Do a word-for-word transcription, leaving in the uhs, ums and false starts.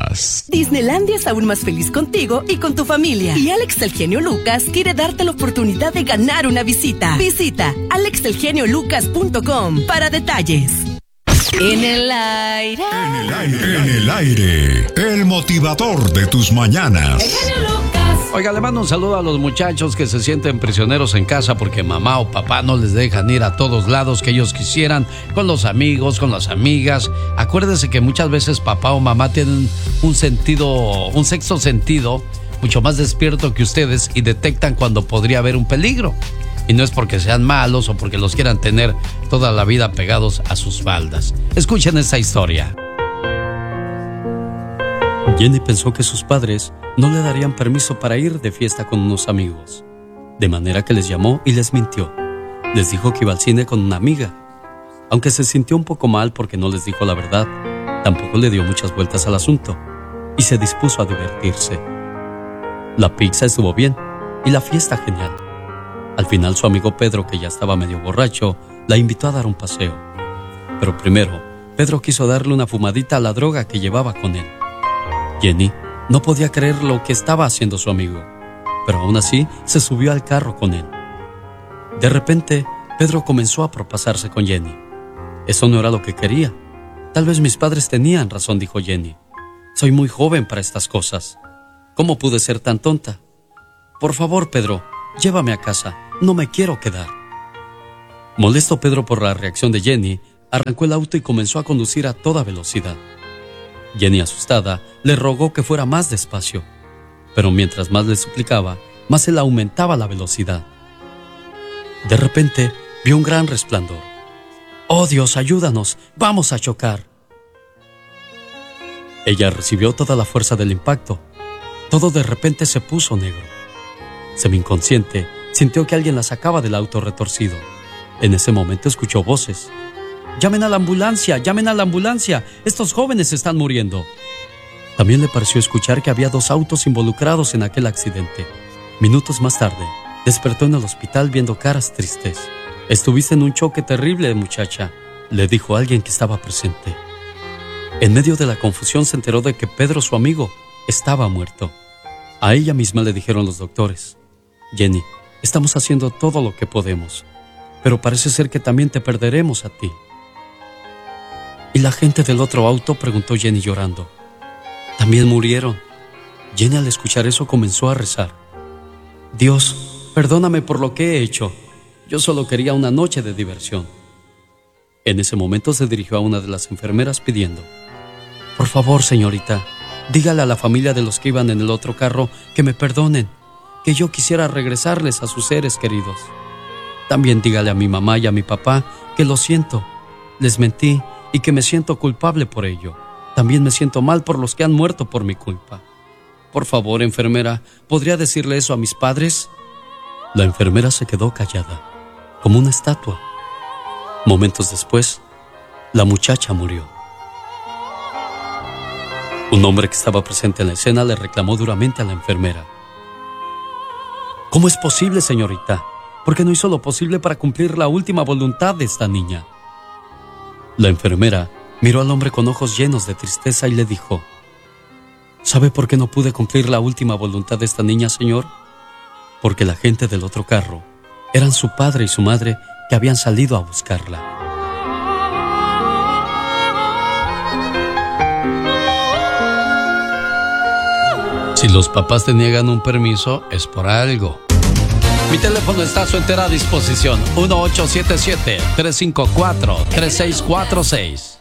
Lucas. Disneylandia es aún más feliz contigo y con tu familia. Y Alex el Genio Lucas quiere darte la oportunidad de ganar una visita. Visita alex el genio lucas punto com para detalles. En el aire. En el aire. En el aire. El motivador de tus mañanas. El Genio Lucas. Oiga, le mando un saludo a los muchachos que se sienten prisioneros en casa porque mamá o papá no les dejan ir a todos lados que ellos quisieran, con los amigos, con las amigas. Acuérdense que muchas veces papá o mamá tienen un sentido, un sexto sentido mucho más despierto que ustedes y detectan cuando podría haber un peligro. Y no es porque sean malos o porque los quieran tener toda la vida pegados a sus faldas. Escuchen esta historia. Jenny pensó que sus padres no le darían permiso para ir de fiesta con unos amigos. De manera que les llamó y les mintió. Les dijo que iba al cine con una amiga. Aunque se sintió un poco mal porque no les dijo la verdad, tampoco le dio muchas vueltas al asunto y se dispuso a divertirse. La pizza estuvo bien y la fiesta genial. Al final su amigo Pedro, que ya estaba medio borracho, la invitó a dar un paseo. Pero primero, Pedro quiso darle una fumadita a la droga que llevaba con él. Jenny no podía creer lo que estaba haciendo su amigo, pero aún así se subió al carro con él. De repente, Pedro comenzó a propasarse con Jenny. Eso no era lo que quería. Tal vez mis padres tenían razón, dijo Jenny. Soy muy joven para estas cosas. ¿Cómo pude ser tan tonta? Por favor, Pedro, llévame a casa. No me quiero quedar. Molesto Pedro por la reacción de Jenny, arrancó el auto y comenzó a conducir a toda velocidad. Jenny, asustada, le rogó que fuera más despacio, pero mientras más le suplicaba, más él aumentaba la velocidad. De repente, vio un gran resplandor. ¡Oh, Dios, ayúdanos! ¡Vamos a chocar! Ella recibió toda la fuerza del impacto. Todo de repente se puso negro. Semi-inconsciente, sintió que alguien la sacaba del auto retorcido. En ese momento escuchó voces. ¡Llamen a la ambulancia! ¡Llamen a la ambulancia! ¡Estos jóvenes están muriendo! También le pareció escuchar que había dos autos involucrados en aquel accidente. Minutos más tarde, despertó en el hospital viendo caras tristes. «Estuviste en un choque terrible, muchacha», le dijo alguien que estaba presente. En medio de la confusión se enteró de que Pedro, su amigo, estaba muerto. A ella misma le dijeron los doctores: «Jenny, estamos haciendo todo lo que podemos, pero parece ser que también te perderemos a ti». ¿Y la gente del otro auto?, preguntó Jenny llorando. «También murieron». Jenny, al escuchar eso, comenzó a rezar. «Dios, perdóname por lo que he hecho. Yo solo quería una noche de diversión». En ese momento se dirigió a una de las enfermeras pidiendo: «Por favor, señorita, dígale a la familia de los que iban en el otro carro que me perdonen, que yo quisiera regresarles a sus seres queridos. También dígale a mi mamá y a mi papá que lo siento, les mentí y que me siento culpable por ello. También me siento mal por los que han muerto por mi culpa. Por favor, enfermera, ¿podría decirle eso a mis padres?». La enfermera se quedó callada, como una estatua. Momentos después, la muchacha murió. Un hombre que estaba presente en la escena le reclamó duramente a la enfermera: «¿Cómo es posible, señorita? ¿Por qué no hizo lo posible para cumplir la última voluntad de esta niña?». La enfermera miró al hombre con ojos llenos de tristeza y le dijo: «¿Sabe por qué no pude cumplir la última voluntad de esta niña, señor? Porque la gente del otro carro eran su padre y su madre que habían salido a buscarla». Si los papás te niegan un permiso, es por algo. Mi teléfono está a su entera disposición. uno ocho siete siete, tres cinco cuatro, tres seis cuatro seis.